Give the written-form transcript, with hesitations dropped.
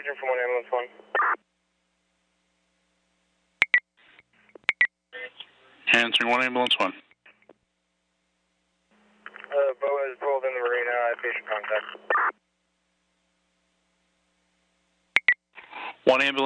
Imaging from 1 ambulance 1. Answering 1 ambulance 1. Boa is pulled in the marina, patient contact. 1 ambulance.